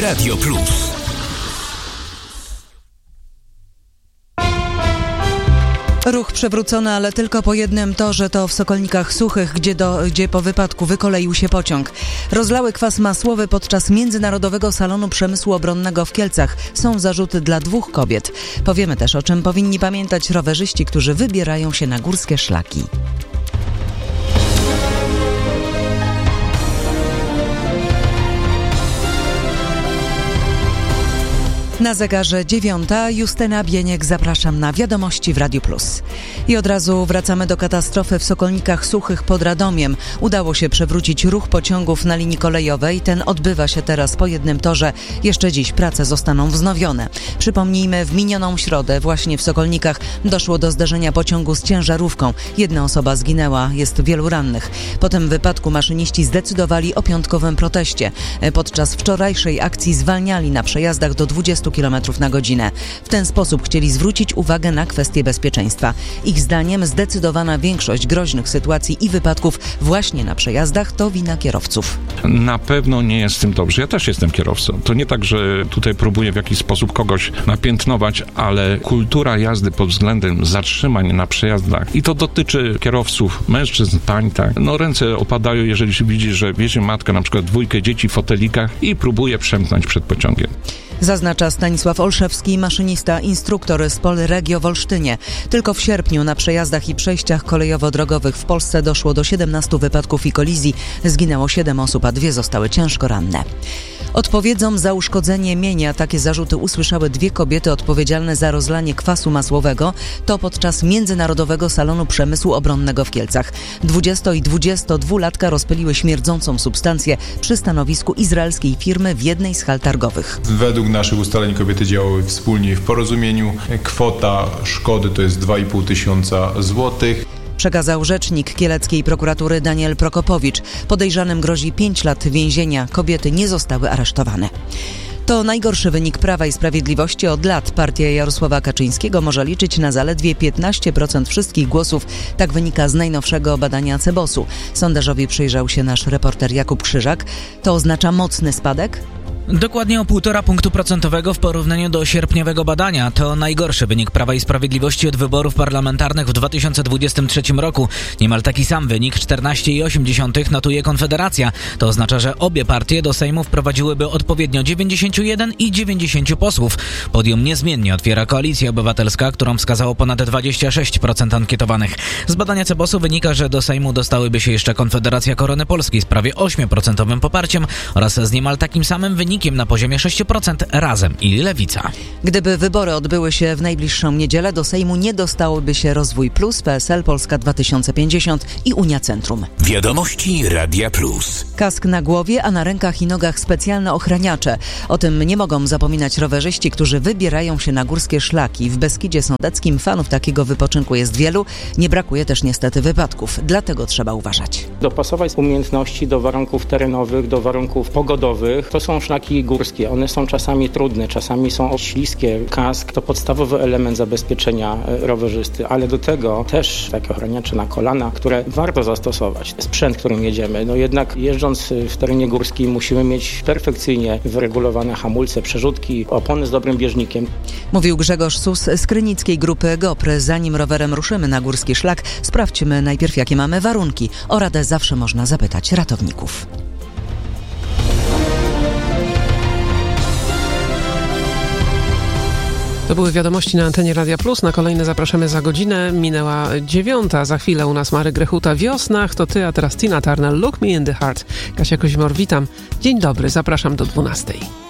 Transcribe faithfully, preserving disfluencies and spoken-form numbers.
Radio Plus. Ruch przewrócony, ale tylko po jednym torze, to w Sokolnikach Suchych, gdzie, do, gdzie po wypadku wykoleił się pociąg. Rozlały kwas masłowy podczas Międzynarodowego Salonu Przemysłu Obronnego w Kielcach. Są zarzuty dla dwóch kobiet. Powiemy też, o czym powinni pamiętać rowerzyści, którzy wybierają się na górskie szlaki. Na zegarze dziewiąta, Justyna Bieniek, zapraszam na wiadomości w Radiu Plus. I od razu wracamy do katastrofy w Sokolnikach Suchych pod Radomiem. Udało się przewrócić ruch pociągów na linii kolejowej. Ten odbywa się teraz po jednym torze. Jeszcze dziś prace zostaną wznowione. Przypomnijmy, w minioną środę właśnie w Sokolnikach doszło do zderzenia pociągu z ciężarówką. Jedna osoba zginęła, jest wielu rannych. Po tym wypadku maszyniści zdecydowali o piątkowym proteście. Podczas wczorajszej akcji zwalniali na przejazdach do dwudziestu kilometrów na godzinę. W ten sposób chcieli zwrócić uwagę na kwestie bezpieczeństwa. Ich zdaniem zdecydowana większość groźnych sytuacji i wypadków właśnie na przejazdach to wina kierowców. Na pewno nie jest z tym dobrze. Ja też jestem kierowcą. To nie tak, że tutaj próbuję w jakiś sposób kogoś napiętnować, ale kultura jazdy pod względem zatrzymań na przejazdach, i to dotyczy kierowców, mężczyzn, pań, tak. No ręce opadają, jeżeli się widzi, że wiezie matka na przykład dwójkę dzieci w fotelikach i próbuje przemknąć przed pociągiem. Zaznacza Stanisław Olszewski, maszynista, instruktor z Polregio w Olsztynie. Tylko w sierpniu na przejazdach i przejściach kolejowo-drogowych w Polsce doszło do siedemnastu wypadków i kolizji. Zginęło siedem osób, a dwie zostały ciężko ranne. Odpowiedzą za uszkodzenie mienia. Takie zarzuty usłyszały dwie kobiety odpowiedzialne za rozlanie kwasu masłowego. To podczas Międzynarodowego Salonu Przemysłu Obronnego w Kielcach. dwudziesto- i dwudziestodwulatka rozpyliły śmierdzącą substancję przy stanowisku izraelskiej firmy w jednej z hal targowych. Według naszych ustaleń kobiety działały wspólnie w porozumieniu. Kwota szkody to jest dwa i pół tysiąca złotych. Przekazał rzecznik kieleckiej prokuratury Daniel Prokopowicz. Podejrzanym grozi pięć lat więzienia. Kobiety nie zostały aresztowane. To najgorszy wynik Prawa i Sprawiedliwości od lat. Partia Jarosława Kaczyńskiego może liczyć na zaledwie piętnaście procent wszystkich głosów. Tak wynika z najnowszego badania Cebosu. Sondażowi przyjrzał się nasz reporter Jakub Krzyżak. To oznacza mocny spadek? Dokładnie o półtora punktu procentowego w porównaniu do sierpniowego badania. To najgorszy wynik Prawa i Sprawiedliwości od wyborów parlamentarnych w dwa tysiące dwudziestym trzecim roku. Niemal taki sam wynik, czternaście i osiem dziesiątych, notuje Konfederacja. To oznacza, że obie partie do Sejmu wprowadziłyby odpowiednio dziewięćdziesiąt jeden i dziewięćdziesiąt posłów. Podium niezmiennie otwiera Koalicja Obywatelska, którą wskazało ponad dwadzieścia sześć procent ankietowanych. Z badania Cebosu wynika, że do Sejmu dostałyby się jeszcze Konfederacja Korony Polskiej z prawie osiem procent poparciem oraz z niemal takim samym wynikiem na poziomie sześć procent Razem i Lewica. Gdyby wybory odbyły się w najbliższą niedzielę, do Sejmu nie dostałoby się Rozwój Plus, P S L, Polska dwa tysiące pięćdziesiąt i Unia Centrum. Wiadomości Radia Plus. Kask na głowie, a na rękach i nogach specjalne ochraniacze. O tym nie mogą zapominać rowerzyści, którzy wybierają się na górskie szlaki. W Beskidzie Sądeckim fanów takiego wypoczynku jest wielu. Nie brakuje też niestety wypadków. Dlatego trzeba uważać. Dopasować umiejętności do warunków terenowych, do warunków pogodowych. To są szlaki górskie. One są czasami trudne, czasami są śliskie. Kask to podstawowy element zabezpieczenia rowerzysty, ale do tego też takie ochraniacze na kolana, które warto zastosować. Sprzęt, którym jedziemy. No jednak jeżdżąc w terenie górskim musimy mieć perfekcyjnie wyregulowane hamulce, przerzutki, opony z dobrym bieżnikiem. Mówił Grzegorz Sus z krynickiej grupy GoPr. Zanim rowerem ruszymy na górski szlak, sprawdźmy najpierw, jakie mamy warunki. O radę zawsze można zapytać ratowników. To były wiadomości na antenie Radia Plus. Na kolejne zapraszamy za godzinę. Minęła dziewiąta. Za chwilę u nas Marek Grechuta. Wiosnach to ty, a teraz Tina Turner. Look Me in the Heart. Kasia Kozimor, witam. Dzień dobry, zapraszam do dwunastej.